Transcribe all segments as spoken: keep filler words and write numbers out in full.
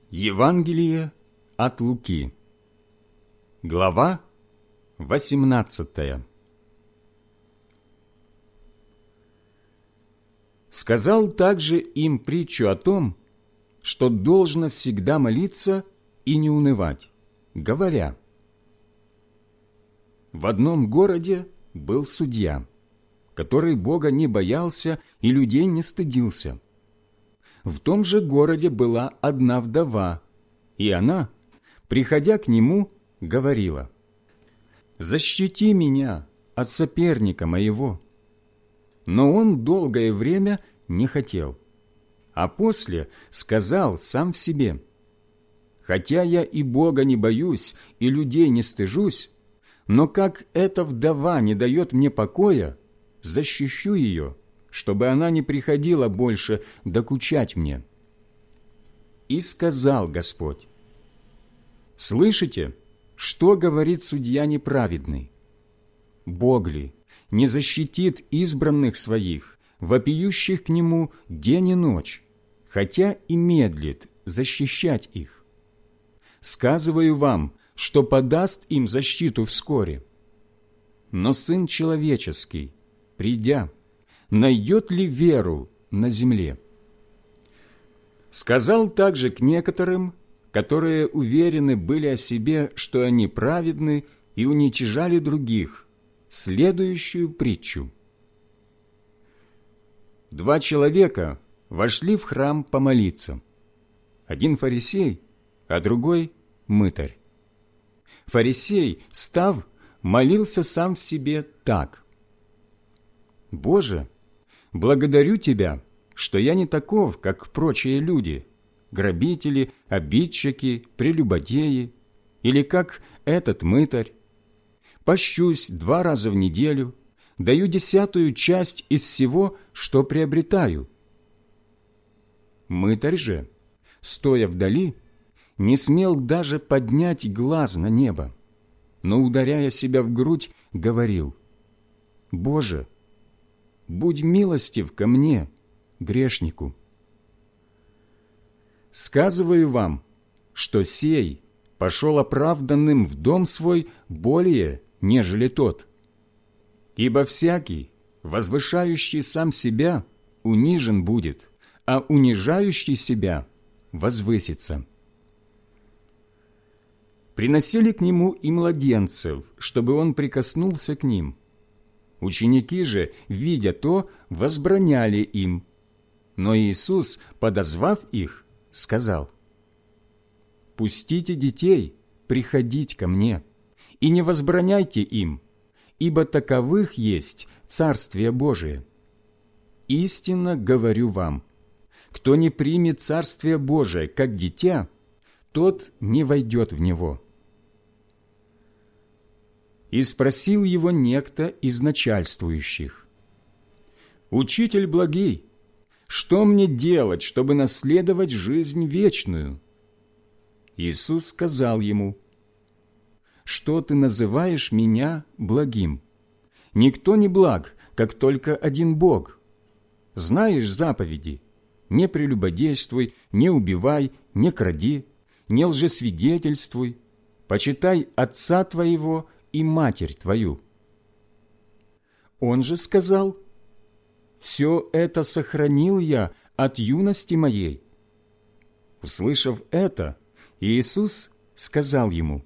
Евангелие от Луки, глава восемнадцатая. Сказал также им притчу о том, что должно всегда молиться и не унывать, говоря: в одном городе был судья, который Бога не боялся и людей не стыдился. В том же городе была одна вдова, и она, приходя к нему, говорила: «Защити меня от соперника моего». Но он долгое время не хотел, а после сказал сам в себе: «Хотя я и Бога не боюсь, и людей не стыжусь, но как эта вдова не дает мне покоя, защищу ее, чтобы она не приходила больше докучать мне». И сказал Господь: «Слышите, что говорит судья неправедный? Бог ли не защитит избранных своих, вопиющих к Нему день и ночь, хотя и медлит защищать их? Сказываю вам, что подаст им защиту вскоре. Но Сын Человеческий, придя, найдет ли веру на земле?» Сказал также к некоторым, которые уверены были о себе, что они праведны, и уничижали других, следующую притчу. Два человека вошли в храм помолиться. Один фарисей, а другой мытарь. Фарисей, став, молился сам в себе так: «Боже, благодарю Тебя, что я не таков, как прочие люди, грабители, обидчики, прелюбодеи, или как этот мытарь. Пощусь два раза в неделю, даю десятую часть из всего, что приобретаю». Мытарь же, стоя вдали, не смел даже поднять глаз на небо, но, ударяя себя в грудь, говорил: «Боже, будь милостив ко мне, грешнику». Сказываю вам, что сей пошел оправданным в дом свой более, нежели тот. Ибо всякий, возвышающий сам себя, унижен будет, а унижающий себя возвысится. Приносили к нему и младенцев, чтобы он прикоснулся к ним. Ученики же, видя то, возбраняли им. Но Иисус, подозвав их, сказал: «Пустите детей приходить ко мне, и не возбраняйте им, ибо таковых есть Царствие Божие. Истинно говорю вам, кто не примет Царствие Божие как дитя, тот не войдет в него». И спросил его некто из начальствующих: «Учитель благий, что мне делать, чтобы наследовать жизнь вечную?» Иисус сказал ему: «Что ты называешь меня благим? Никто не благ, как только один Бог. Знаешь заповеди: не прелюбодействуй, не убивай, не кради, не лжесвидетельствуй, почитай отца твоего и матерь твою». Он же сказал: «Все это сохранил я от юности моей». Услышав это, Иисус сказал ему: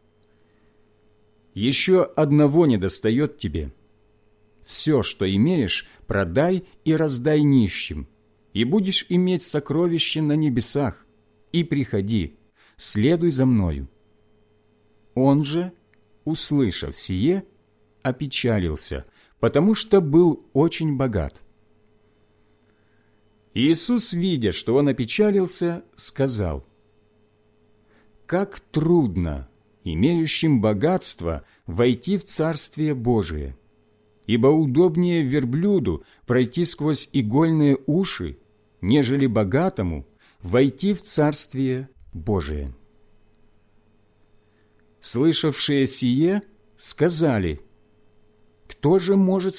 «Еще одного недостает тебе. Все, что имеешь, продай и раздай нищим, и будешь иметь сокровище на небесах, и приходи, следуй за мною». Он же, услышав сие, опечалился, потому что был очень богат. Иисус, видя, что он опечалился, сказал: «Как трудно имеющим богатство войти в Царствие Божие! Ибо удобнее верблюду пройти сквозь игольные уши, нежели богатому войти в Царствие Божие». Слышавшие сие сказали: «Кто же может